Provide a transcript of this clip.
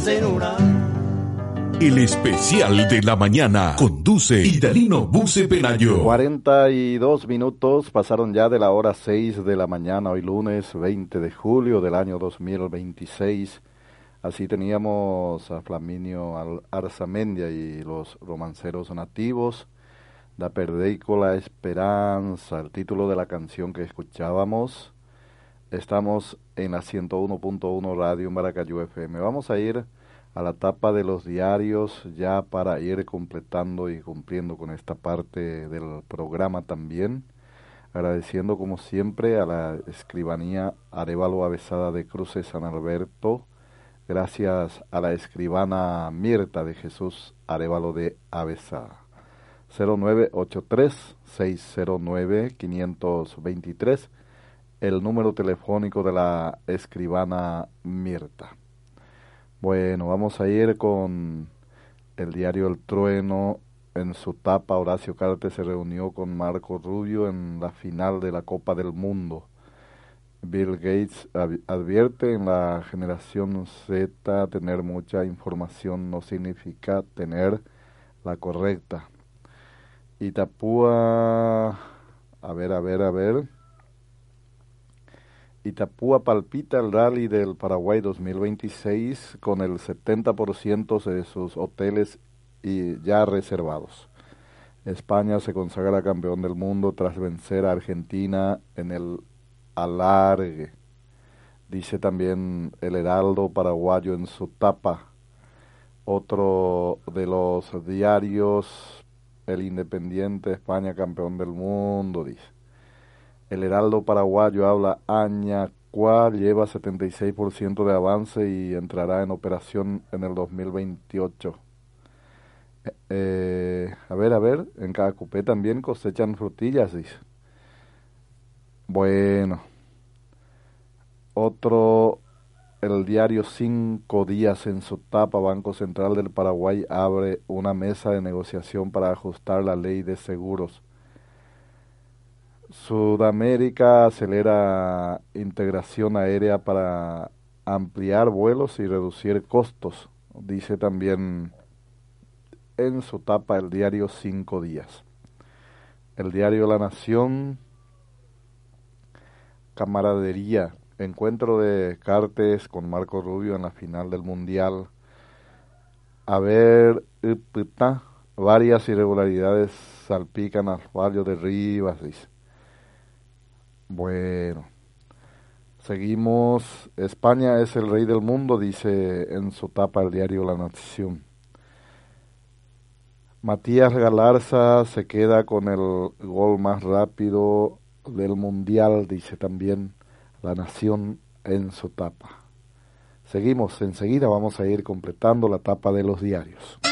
El especial de la mañana conduce Idalino Buce Pelayo. 42 minutos pasaron ya de la hora 6 de la mañana, hoy lunes 20 de julio del año 2026. Así teníamos a Flaminio Arzamendia y los romanceros nativos, Da Perdeico la Esperanza, el título de la canción que escuchábamos. Estamos en la 101.1 Radio Maracayú FM. Vamos a ir a la tapa de los diarios ya para ir completando y cumpliendo con esta parte del programa también, agradeciendo como siempre a la escribanía Arévalo Avesada de Cruces San Alberto, gracias a la escribana Mirta de Jesús Arévalo de Avesada. 0983-609-523, el número telefónico de la escribana Mirta. Bueno, vamos a ir con el diario El Trueno. En su tapa, Horacio Cartes se reunió con Marco Rubio en la final de la Copa del Mundo. Bill Gates advierte: en la generación Z tener mucha información no significa tener la correcta. Itapúa, a ver. Itapúa palpita el Rally del Paraguay 2026 con el 70% de sus hoteles ya reservados. España se consagra campeón del mundo tras vencer a Argentina en el alargue. Dice también el Heraldo paraguayo en su tapa. Otro de los diarios, El Independiente, España campeón del mundo, dice. El Heraldo paraguayo habla: Añacua lleva 76% de avance y entrará en operación en el 2028. A ver, en Caacupé también cosechan frutillas, dice. Bueno, otro, el diario 5 Días en su tapa, Banco Central del Paraguay abre una mesa de negociación para ajustar la ley de seguros. Sudamérica acelera integración aérea para ampliar vuelos y reducir costos, dice también en su tapa el diario 5 Días. El diario La Nación, camaradería, encuentro de Cartes con Marco Rubio en la final del Mundial. A ver, varias irregularidades salpican al fallo de Rivas, dice. Bueno, seguimos. España es el rey del mundo, dice en su tapa el diario La Nación. Matías Galarza se queda con el gol más rápido del Mundial, dice también La Nación en su tapa. Seguimos, enseguida vamos a ir completando la tapa de los diarios.